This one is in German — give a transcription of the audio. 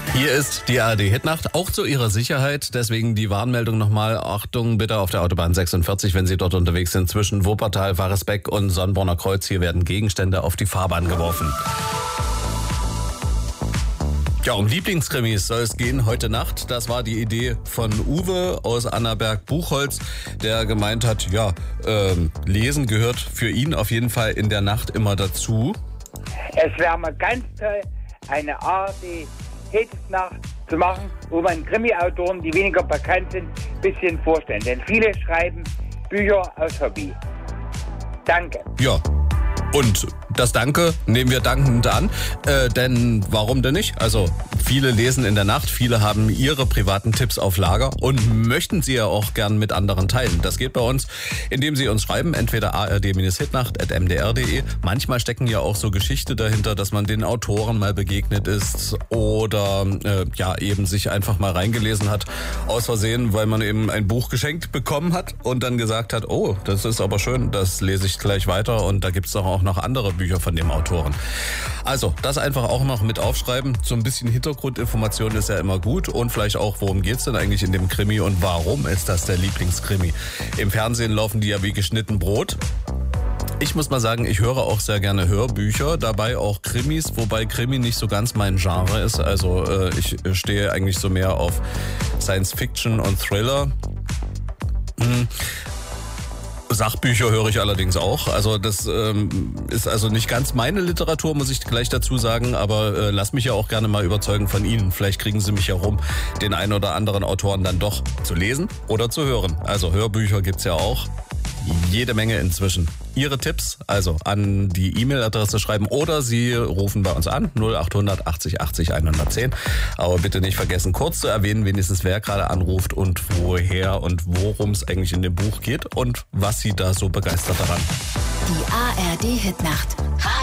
Hier ist die ARD-Hitnacht, auch zu Ihrer Sicherheit. Deswegen die Warnmeldung nochmal. Achtung bitte auf der Autobahn 46, wenn Sie dort unterwegs sind, zwischen Wuppertal, Varresbeck und Sonnborner Kreuz. Hier werden Gegenstände auf die Fahrbahn geworfen. Ja, um Lieblingskrimis soll es gehen heute Nacht. Das war die Idee von Uwe aus Annaberg-Buchholz, der gemeint hat, ja, Lesen gehört für ihn auf jeden Fall in der Nacht immer dazu. Es wäre mal ganz toll, eine ARD-Hitnacht zu machen, wo man Krimi-Autoren, die weniger bekannt sind, ein bisschen vorstellen. Denn viele schreiben Bücher aus Hobby. Danke. Ja. Und das Danke nehmen wir dankend an, denn warum denn nicht? Also viele lesen in der Nacht, viele haben ihre privaten Tipps auf Lager und möchten sie ja auch gern mit anderen teilen. Das geht bei uns, indem sie uns schreiben, entweder ard-hitnacht@mdr.de. Manchmal stecken ja auch so Geschichten dahinter, dass man den Autoren mal begegnet ist oder eben sich einfach mal reingelesen hat, aus Versehen, weil man eben ein Buch geschenkt bekommen hat und dann gesagt hat, oh, das ist aber schön, das lese ich gleich weiter und da gibt's doch auch noch andere Bücher von dem Autoren. Also, das einfach auch noch mit aufschreiben. So ein bisschen Hintergrundinformation ist ja immer gut und vielleicht auch, worum geht's denn eigentlich in dem Krimi und warum ist das der Lieblingskrimi? Im Fernsehen laufen die ja wie geschnitten Brot. Ich muss mal sagen, ich höre auch sehr gerne Hörbücher, dabei auch Krimis, wobei Krimi nicht so ganz mein Genre ist. Also ich stehe eigentlich so mehr auf Science Fiction und Thriller. Sachbücher höre ich allerdings auch. Also das ist also nicht ganz meine Literatur, muss ich gleich dazu sagen, aber lass mich ja auch gerne mal überzeugen von Ihnen. Vielleicht kriegen Sie mich ja rum, den einen oder anderen Autoren dann doch zu lesen oder zu hören. Also Hörbücher gibt's ja auch. Jede Menge inzwischen. Ihre Tipps also an die E-Mail-Adresse schreiben oder Sie rufen bei uns an 0800 80 80 110. Aber bitte nicht vergessen, kurz zu erwähnen, wenigstens wer gerade anruft und woher und worum es eigentlich in dem Buch geht und was Sie da so begeistert daran. Die ARD-Hitnacht.